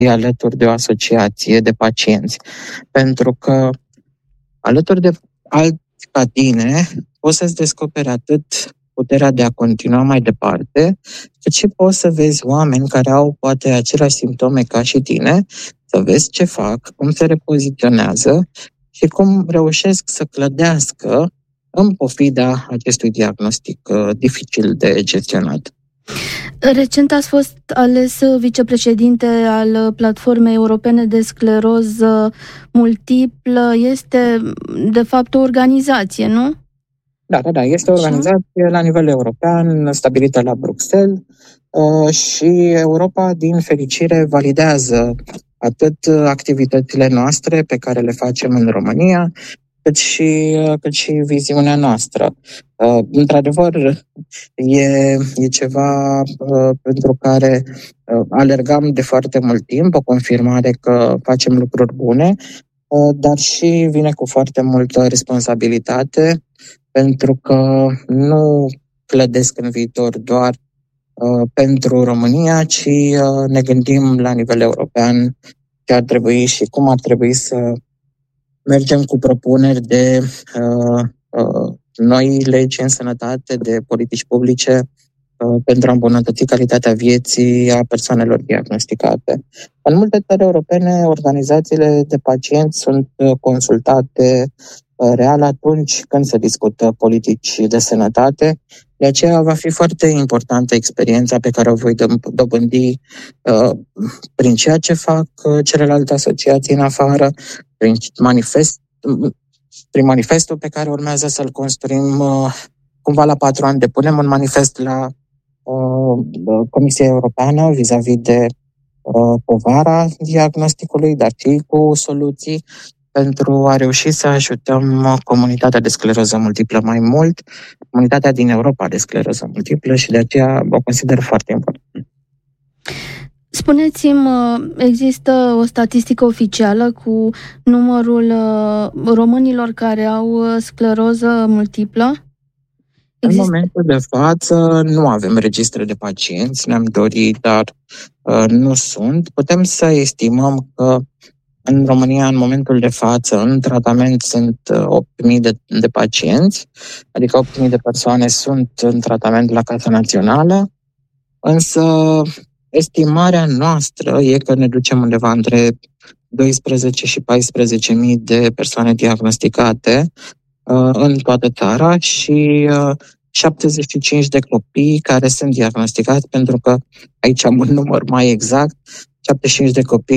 alături de o asociație de pacienți. Pentru că alături de alți ca tine poți să-ți descoperi atât puterea de a continua mai departe, cât și poți să vezi oameni care au poate aceleași simptome ca și tine, să vezi ce fac, cum se repoziționează și cum reușesc să clădească în pofida acestui diagnostic dificil de gestionat. Recent ați fost ales vicepreședinte al Platformei Europene de Scleroză Multiplă. Este, de fapt, o organizație, nu? Da, este o organizație la nivel european, stabilită la Bruxelles și Europa, din fericire, validează atât activitățile noastre pe care le facem în România, cât și viziunea noastră. Într-adevăr, e ceva pentru care alergam de foarte mult timp, o confirmare că facem lucruri bune, dar și vine cu foarte multă responsabilitate, pentru că nu clădesc în viitor doar pentru România, ci ne gândim la nivel european ce ar trebui și cum ar trebui să mergem cu propuneri de noi legi în sănătate, de politici publice pentru a îmbunătăți calitatea vieții a persoanelor diagnosticate. În multe țări europene, organizațiile de pacienți sunt consultate real atunci când se discută politici de sănătate. De aceea va fi foarte importantă experiența pe care o voi dobândi prin ceea ce fac celelalte asociații în afară, prin manifestul pe care urmează să-l construim cumva la 4 ani. Depunem un manifest la Comisia Europeană vis-a-vis de povara diagnosticului, dar și cu soluții pentru a reuși să ajutăm comunitatea de scleroză multiplă mai mult, comunitatea din Europa de scleroză multiplă, și de aceea o consider foarte important. Spuneți-mi, există o statistică oficială cu numărul românilor care au scleroză multiplă? În momentul de față nu avem registre de pacienți, ne-am dorit, dar nu sunt. Putem să estimăm că în România, în momentul de față, în tratament sunt 8.000 de pacienți, adică 8.000 de persoane sunt în tratament la Casa Națională, însă estimarea noastră e că ne ducem undeva între 12 și 14.000 de persoane diagnosticate în toată țara și 75 de copii care sunt diagnosticați, pentru că aici am un număr mai exact, 75 de copii